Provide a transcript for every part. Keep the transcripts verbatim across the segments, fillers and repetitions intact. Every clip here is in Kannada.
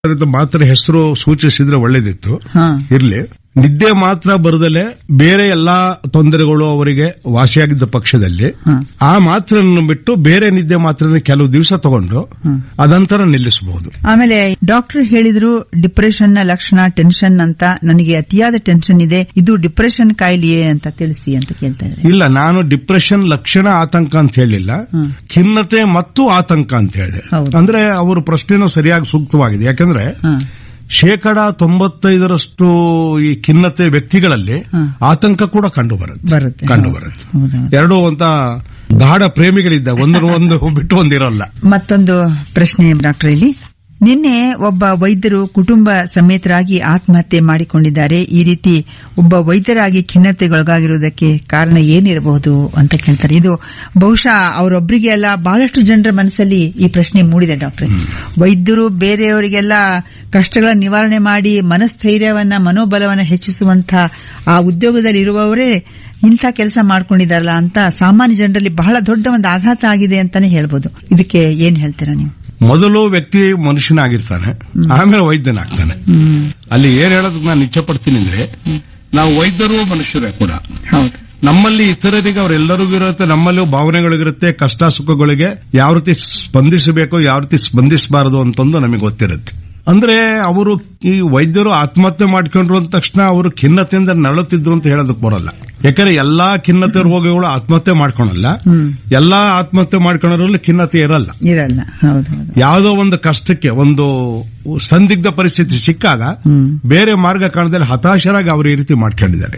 ಮಾತ್ರ ಹೆಸರು ಸೂಚಿಸಿದ್ರೆ ಒಳ್ಳೇದಿತ್ತು. ಹಾ. ಇರ್ಲಿ, ನಿದ್ದೆ ಮಾತ್ರ ಬರದಲೆ ಬೇರೆ ಎಲ್ಲಾ ತೊಂದರೆಗಳು ಅವರಿಗೆ ವಾಸಿಯಾಗಿದ್ದ ಪಕ್ಷದಲ್ಲಿ ಹಾ. ಆ ಮಾತ್ರನ್ನು ಬಿಟ್ಟು ಬೇರೆ ನಿದ್ದೆ ಮಾತ್ರ ಕೆಲವು ದಿವಸ ತಗೊಂಡು ಹ್ಮ್. ಅದಂತರ ನಿಲ್ಲಿಸಬಹುದು. ಆಮೇಲೆ ಡಾಕ್ಟರ್ ಹೇಳಿದ್ರು ಡಿಪ್ರೆಷನ್ ನ ಲಕ್ಷಣ ಟೆನ್ಷನ್ ಅಂತ. ನನಗೆ ಅತಿಯಾದ ಟೆನ್ಷನ್ ಇದೆ, ಇದು ಡಿಪ್ರೆಷನ್ ಕಾಯಿಲೆಯೇ ಅಂತ ತಿಳಿಸಿ ಅಂತ ಕೇಳ್ತಾ ಇದ್ದಾರೆ. ಇಲ್ಲ, ನಾನು ಡಿಪ್ರೆಷನ್ ಲಕ್ಷಣ ಆತಂಕ ಅಂತ ಹೇಳಿಲ್ಲ, ಹ್ಮ್. ಖಿನ್ನತೆ ಮತ್ತು ಆತಂಕ ಅಂತ ಹೇಳಿದೆ. ಹೌದು. ಅಂದ್ರೆ ಅವರ ಪ್ರಶ್ನೆನೂ ಸರಿಯಾಗಿ ಸೂಕ್ತವಾಗಿದೆ. ಯಾಕಂದ್ರೆ ಹಾ. ಶೇಕಡ ತೊಂಬತ್ತೈದರಷ್ಟು ಈ ಖಿನ್ನತೆ ವ್ಯಕ್ತಿಗಳಲ್ಲಿ ಹಾ. ಆತಂಕ ಕೂಡ ಕಂಡು ಬರುತ್ತೆ ಬರುತ್ತೆ. ಕಂಡು ಹೌದು. ಬರುತ್ತೆ. ಹೌದೌದು. ಎರಡೂ ಅಂತ ಗಾಢ ಪ್ರೇಮಿಗಳಿದ್ದ ಒಂದರ ಒಂದು ಬಿಟ್ಟು ಒಂದಿರಲ್ಲ. ಮತ್ತೊಂದು ಪ್ರಶ್ನೆ ಡಾಕ್ಟರ್, ಇಲ್ಲಿ ನಿನ್ನೆ ಒಬ್ಬ ವೈದ್ಯರು ಕುಟುಂಬ ಸಮೇತರಾಗಿ ಆತ್ಮಹತ್ಯೆ ಮಾಡಿಕೊಂಡಿದ್ದಾರೆ. ಈ ರೀತಿ ಒಬ್ಬ ವೈದ್ಯರಾಗಿ ಖಿನ್ನತೆಗೊಳಗಾಗಿರುವುದಕ್ಕೆ ಕಾರಣ ಏನಿರಬಹುದು ಅಂತ ಕೇಳ್ತಾರೆ. ಇದು ಬಹುಶಃ ಅವರೊಬ್ಬರಿಗೆ ಅಲ್ಲ, ಬಹಳಷ್ಟು ಜನರ ಮನಸ್ಸಲ್ಲಿ ಈ ಪ್ರಶ್ನೆ ಮೂಡಿದೆ ಡಾಕ್ಟರ್. ವೈದ್ಯರು ಬೇರೆಯವರಿಗೆಲ್ಲ ಕಷ್ಟಗಳ ನಿವಾರಣೆ ಮಾಡಿ ಮನಸ್ಥೈರ್ಯವನ್ನ ಮನೋಬಲವನ್ನ ಹೆಚ್ಚಿಸುವಂತ ಆ ಉದ್ಯೋಗದಲ್ಲಿ ಇರುವವರೇ ಇಂಥ ಕೆಲಸ ಮಾಡ್ಕೊಂಡಿದಾರಲ್ಲ ಅಂತ ಸಾಮಾನ್ಯ ಜನರಲ್ಲಿ ಬಹಳ ದೊಡ್ಡ ಒಂದು ಆಘಾತ ಆಗಿದೆ ಅಂತಾನೆ ಹೇಳ್ಬೋದು. ಇದಕ್ಕೆ ಏನ್ ಹೇಳ್ತೀರಾ ನೀವು? ಮೊದಲು ವ್ಯಕ್ತಿ ಮನುಷ್ಯನಾಗಿರ್ತಾನೆ, ಆಮೇಲೆ ವೈದ್ಯನಾಗ್ತಾನೆ. ಅಲ್ಲಿ ಏನ್ ಹೇಳೋದಕ್ಕೆ ನಾನು ಇಚ್ಛೆ ಪಡ್ತೀನಿ ಅಂದ್ರೆ, ನಾವು ವೈದ್ಯರು ಮನುಷ್ಯರೇ ಕೂಡ. ಹೌದು. ನಮ್ಮಲ್ಲಿ ಇತರರಿಗೆ ಅವರೆಲ್ಲರಿಗೂ ಇರುತ್ತೆ, ನಮ್ಮಲ್ಲೂ ಭಾವನೆಗಳಿಗಿರುತ್ತೆ. ಕಷ್ಟ ಸುಖಗಳಿಗೆ ಯಾವ ರೀತಿ ಸ್ಪಂದಿಸಬೇಕು, ಯಾವ ರೀತಿ ಸ್ಪಂದಿಸಬಾರದು ಅಂತಂದು ನಮಗೆ ಗೊತ್ತಿರುತ್ತೆ. ಅಂದ್ರೆ ಅವರು ಈ ವೈದ್ಯರು ಆತ್ಮಹತ್ಯೆ ಮಾಡ್ಕೊಂಡ್ರು ಅಂದ ತಕ್ಷಣ ಅವರು ಖಿನ್ನತೆಯಿಂದ ನರಳುತ್ತಿದ್ರು ಅಂತ ಹೇಳೋದಕ್ಕೆ ಬರಲ್ಲ. ಯಾಕಂದ್ರೆ ಎಲ್ಲಾ ಖಿನ್ನತೆ ರೋಗಿಗಳು ಆತ್ಮಹತ್ಯೆ ಮಾಡ್ಕೊಳಲ್ಲ, ಎಲ್ಲಾ ಆತ್ಮಹತ್ಯೆ ಮಾಡ್ಕೊಳ್ಳೋದ್ರಲ್ಲಿ ಖಿನ್ನತೆ ಇರಲ್ಲ ಇರಲ್ಲ. ಹೌದು. ಯಾವುದೋ ಒಂದು ಕಷ್ಟಕ್ಕೆ, ಒಂದು ಸಂದಿಗ್ಧ ಪರಿಸ್ಥಿತಿ ಸಿಕ್ಕಾಗ ಬೇರೆ ಮಾರ್ಗ ಕಾಣದಲ್ಲಿ ಹತಾಶರಾಗಿ ಅವರು ಈ ರೀತಿ ಮಾಡ್ಕೊಂಡಿದ್ದಾರೆ.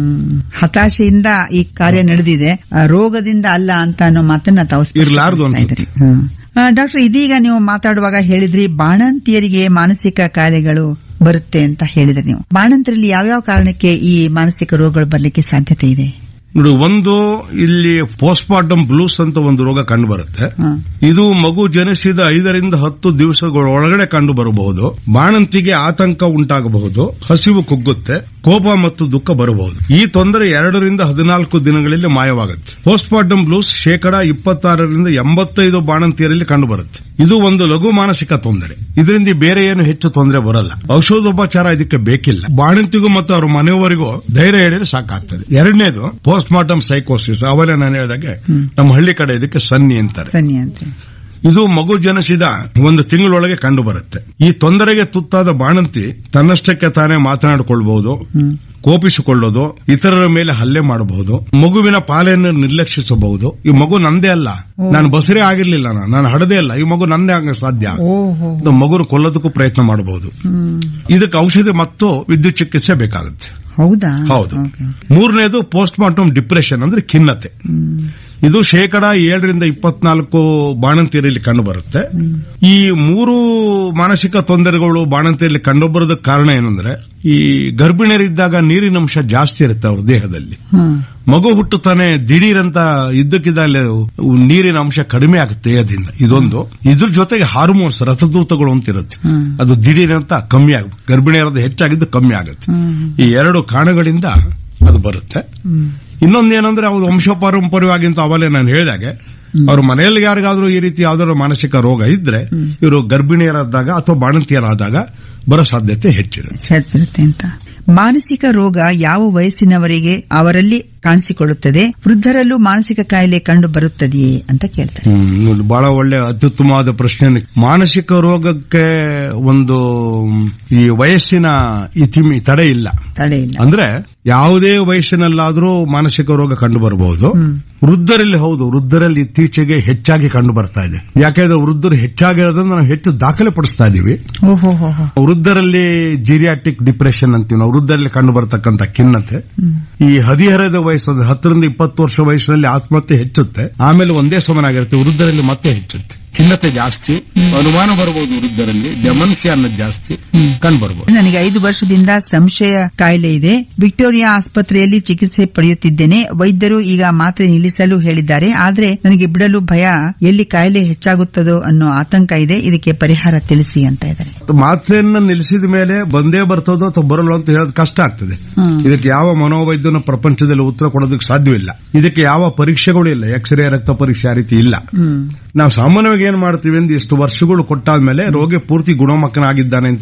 ಹತಾಶೆಯಿಂದ ಈ ಕಾರ್ಯ ನಡೆದಿದೆ, ರೋಗದಿಂದ ಅಲ್ಲ ಅಂತ ಅನ್ನೋ ಮಾತನ್ನ ತಾವು ಇರಲಾರದು ಅನ್ಸುತ್ತೆ. ಡಾಕ್ಟರ್, ಇದೀಗ ನೀವು ಮಾತಾಡುವಾಗ ಹೇಳಿದ್ರಿ ಬಾಣಂತಿಯರಿಗೆ ಮಾನಸಿಕ ಕಾಯಿಲೆಗಳು ಬರುತ್ತೆ ಅಂತ ಹೇಳಿದ್ರಿ. ನೀವು ಬಾಣಂತರಲ್ಲಿ ಯಾವ್ಯಾವ ಕಾರಣಕ್ಕೆ ಈ ಮಾನಸಿಕ ರೋಗಗಳು ಬರಲಿಕ್ಕೆ ಸಾಧ್ಯತೆ ಇದೆ? ನೋಡಿ, ಒಂದು ಇಲ್ಲಿ ಪೋಸ್ಟ್ಮಾರ್ಟಮ್ ಬ್ಲೂಸ್ ಅಂತ ಒಂದು ರೋಗ ಕಂಡು ಬರುತ್ತೆ. ಇದು ಮಗು ಜನಿಸಿದ ಐದರಿಂದ ಹತ್ತು ದಿವಸಗಳ ಒಳಗಡೆ ಕಂಡು ಬರಬಹುದು. ಬಾಣಂತಿಗೆ ಆತಂಕ ಉಂಟಾಗಬಹುದು, ಹಸಿವು ಕುಗ್ಗುತ್ತೆ, ಕೋಪ ಮತ್ತು ದುಃಖ ಬರಬಹುದು. ಈ ತೊಂದರೆ ಎರಡರಿಂದ ಹದಿನಾಲ್ಕು ದಿನಗಳಲ್ಲಿ ಮಾಯವಾಗುತ್ತೆ. ಪೋಸ್ಟ್ಮಾರ್ಟಮ್ ಬ್ಲೂಸ್ ಶೇಕಡಾ ಇಪ್ಪತ್ತಾರರಿಂದ ಎಂಬತ್ತೈದು ಬಾಣಂತಿಯರಲ್ಲಿ ಕಂಡು ಬರುತ್ತೆ. ಇದು ಒಂದು ಲಘು ಮಾನಸಿಕ ತೊಂದರೆ. ಇದರಿಂದ ಬೇರೆ ಏನು ಹೆಚ್ಚು ತೊಂದರೆ ಬರಲ್ಲ. ಔಷಧೋಪಚಾರ ಇದಕ್ಕೆ ಬೇಕಿಲ್ಲ. ಬಾಣಂತಿಗೂ ಮತ್ತು ಅವರ ಮನೆಯವರಿಗೂ ಧೈರ್ಯ ಹೇಳಿದ್ರೆ ಸಾಕಾಗ್ತದೆ. ಎರಡನೇದು ಪೋಸ್ಟ್ ಮಾರ್ಟಮ್ ಸೈಕೋಸಿಸ್. ಅವಲೇ ನಾನು ಹೇಳಿದಾಗೆ ನಮ್ಮ ಹಳ್ಳಿ ಕಡೆ ಇದಕ್ಕೆ ಸನ್ನಿ ಅಂತಾರೆ. ಇದು ಮಗು ಜನಿಸಿದ ಒಂದು ತಿಂಗಳೊಳಗೆ ಕಂಡು ಬರುತ್ತೆ. ಈ ತೊಂದರೆಗೆ ತುತ್ತಾದ ಬಾಣಂತಿ ತನ್ನಷ್ಟಕ್ಕೆ ತಾನೇ ಮಾತನಾಡಿಕೊಳ್ಳಬಹುದು, ಕೋಪಿಸಿಕೊಳ್ಳೋದು, ಇತರರ ಮೇಲೆ ಹಲ್ಲೆ ಮಾಡಬಹುದು, ಮಗುವಿನ ಪಾಲೆಯನ್ನು ನಿರ್ಲಕ್ಷಿಸಬಹುದು. ಈ ಮಗು ನಂದೇ ಅಲ್ಲ, ನಾನು ಬಸರೇ ಆಗಿರ್ಲಿಲ್ಲ, ನಾನು ಹಡದೇ ಅಲ್ಲ, ಈ ಮಗು ನಂದೇ ಆಗ ಸಾಧ್ಯ, ಮಗುನ ಕೊಲ್ಲೋದಕ್ಕೂ ಪ್ರಯತ್ನ ಮಾಡಬಹುದು. ಇದಕ್ಕೆ ಔಷಧಿ ಮತ್ತು ವಿದ್ಯುತ್ ಚಿಕಿತ್ಸೆ ಬೇಕಾಗುತ್ತೆ. ಹೌದಾ? ಹೌದು. ಮೂರನೇದು ಪೋಸ್ಟ್ ಮಾರ್ಟಮ್ ಡಿಪ್ರೆಷನ್ ಅಂದ್ರೆ ಖಿನ್ನತೆ. ಇದು ಶೇಕಡಾ ಏಳರಿಂದ ಇಪ್ಪತ್ನಾಲ್ಕು ಬಾಣಂತಿಯರಲ್ಲಿ ಕಂಡು ಬರುತ್ತೆ. ಈ ಮೂರು ಮಾನಸಿಕ ತೊಂದರೆಗಳು ಬಾಣಂತಿಯರಲ್ಲಿ ಕಂಡುಬರೋದಕ್ಕೆ ಕಾರಣ ಏನಂದ್ರೆ, ಈ ಗರ್ಭಿಣಿಯರಿದ್ದಾಗ ನೀರಿನಂಶ ಜಾಸ್ತಿ ಇರುತ್ತೆ ಅವ್ರ ದೇಹದಲ್ಲಿ. ಮಗು ಹುಟ್ಟುತ್ತಾನೆ ದಿಢೀರಂತ ಇದ್ದಕ್ಕಿದ್ದಲ್ಲಿ ನೀರಿನ ಅಂಶ ಕಡಿಮೆ ಆಗುತ್ತೆ ದೇಹದಿಂದ. ಇದೊಂದು. ಇದ್ರ ಜೊತೆಗೆ ಹಾರ್ಮೋನ್ಸ್, ರಥದೂತಗಳು ಅಂತ ಇರುತ್ತೆ, ಅದು ದಿಢೀರಂತ ಕಮ್ಮಿ ಆಗುತ್ತೆ. ಗರ್ಭಿಣಿಯರದ್ದು ಹೆಚ್ಚಾಗಿದ್ದು ಕಮ್ಮಿ ಆಗುತ್ತೆ. ಈ ಎರಡು ಕಾರಣಗಳಿಂದ ಅದು ಬರುತ್ತೆ. ಇನ್ನೊಂದೇನಂದ್ರೆ ಅವ್ರು ವಂಶ ಪಾರಂಪರ್ಯವಾಗಿ ಅಂತ ಅವಲೇ ನಾನು ಹೇಳಿದಾಗೆ, ಅವ್ರ ಮನೆಯಲ್ಲಿ ಯಾರಿಗಾದ್ರೂ ಈ ರೀತಿ ಯಾವ್ದಾದ್ರು ಮಾನಸಿಕ ರೋಗ ಇದ್ರೆ ಇವರು ಗರ್ಭಿಣಿಯರಾದಾಗ ಅಥವಾ ಬಾಣಂತಿಯರಾದಾಗ ಬರೋ ಸಾಧ್ಯತೆ ಹೆಚ್ಚಿರುತ್ತೆ ಅಂತ. ಮಾನಸಿಕ ರೋಗ ಯಾವ ವಯಸ್ಸಿನವರಿಗೆ ಅವರಲ್ಲಿ ಕಾಣಿಸಿಕೊಳ್ಳುತ್ತದೆ? ವೃದ್ಧರಲ್ಲೂ ಮಾನಸಿಕ ಕಾಯಿಲೆ ಕಂಡು ಬರುತ್ತದೆಯೇ ಅಂತ ಕೇಳ್ತಾರೆ. ಬಹಳ ಒಳ್ಳೆ ಅತ್ಯುತ್ತಮವಾದ ಪ್ರಶ್ನೆ. ಮಾನಸಿಕ ರೋಗಕ್ಕೆ ಒಂದು ಈ ವಯಸ್ಸಿನ ಇತಿಮಿ ತಡೆ ಇಲ್ಲ. ತಡೆ ಇಲ್ಲ ಅಂದ್ರೆ ಯಾವುದೇ ವಯಸ್ಸಿನಲ್ಲಾದ್ರೂ ಮಾನಸಿಕ ರೋಗ ಕಂಡು ಬರಬಹುದು. ವೃದ್ಧರಲ್ಲಿ ಹೌದು, ವೃದ್ಧರಲ್ಲಿ ಇತ್ತೀಚೆಗೆ ಹೆಚ್ಚಾಗಿ ಕಂಡು ಬರ್ತಾ ಇದೆ. ಯಾಕೆಂದ್ರೆ ವೃದ್ಧರು ಹೆಚ್ಚಾಗಿರೋದ್ರಿಂದ ನಾವು ಹೆಚ್ಚು ದಾಖಲೆ ಪಡಿಸ್ತಾ ಇದೀವಿ. ವೃದ್ಧರಲ್ಲಿ ಜಿರಿಯಾಟಿಕ್ ಡಿಪ್ರೆಷನ್ ಅಂತೀವಿ ನಾವು. ವೃದ್ಧರಲ್ಲಿ ಕಂಡು ಬರತಕ್ಕಂತ ಖಿನ್ನತೆ ಈ ಹದಿಹರೆಯದ ವಯಸ್ಸು, ಹತ್ತರಿಂದ ಇಪ್ಪತ್ತು ವರ್ಷ ವಯಸ್ಸಿನಲ್ಲಿ ಆತ್ಮಹತ್ಯೆ ಹೆಚ್ಚುತ್ತೆ, ಆಮೇಲೆ ಒಂದೇ ಸಮನಾಗಿರುತ್ತೆ. ವೃದ್ಧರಲ್ಲಿ ಮತ್ತೆ ಹೆಚ್ಚುತ್ತೆ, ಖಿನ್ನತೆ ಜಾಸ್ತಿ, ಅನುಮಾನ ಬರಬಹುದು. ವೃದ್ಧರಲ್ಲಿ ಡೆಮೆನ್ಷಿಯಾ ಅನ್ನೋದು ಜಾಸ್ತಿ. ಕಂಡು ಬರಬಹುದು. ನನಗೆ ಐದು ವರ್ಷದಿಂದ ಸಂಶಯ ಕಾಯಿಲೆ ಇದೆ. ವಿಕ್ಟೋರಿಯಾ ಆಸ್ಪತ್ರೆಯಲ್ಲಿ ಚಿಕಿತ್ಸೆ ಪಡೆಯುತ್ತಿದ್ದೇನೆ. ವೈದ್ಯರು ಈಗ ಮಾತ್ರೆ ನಿಲ್ಲಿಸಲು ಹೇಳಿದ್ದಾರೆ. ಆದ್ರೆ ನನಗೆ ಬಿಡಲು ಭಯ. ಎಲ್ಲಿ ಕಾಯಿಲೆ ಹೆಚ್ಚಾಗುತ್ತದೋ ಅನ್ನೋ ಆತಂಕ ಇದೆ. ಇದಕ್ಕೆ ಪರಿಹಾರ ತಿಳಿಸಿ ಅಂತ ಇದ್ದಾರೆ. ಮಾತ್ರೆಯನ್ನ ನಿಲ್ಲಿಸಿದ ಮೇಲೆ ಬಂದೇ ಬರ್ತದೋ ಅಥವಾ ಬರಲ್ಲ ಅಂತ ಹೇಳೋದು ಕಷ್ಟ ಆಗ್ತದೆ. ಇದಕ್ಕೆ ಯಾವ ಮನೋವೈದ್ಯನ ಪ್ರಪಂಚದಲ್ಲಿ ಉತ್ತರ ಕೊಡೋದಕ್ಕೆ ಸಾಧ್ಯವಿಲ್ಲ. ಇದಕ್ಕೆ ಯಾವ ಪರೀಕ್ಷೆಗಳು ಇಲ್ಲ. ಎಕ್ಸ್ರೇ, ರಕ್ತ ಪರೀಕ್ಷೆ ಆ ರೀತಿ ಇಲ್ಲ. ನಾವು ಸಾಮಾನ್ಯವಾಗಿ ಏನ್ ಮಾಡ್ತೀವಿ ಅಂದ್ರೆ ಇಷ್ಟು ವರ್ಷಗಳು ಕೊಟ್ಟಾದ್ಮೇಲೆ ರೋಗಿ ಪೂರ್ತಿ ಗುಣಮುಖನಾಗಿದ್ದಾನೆ ಅಂತ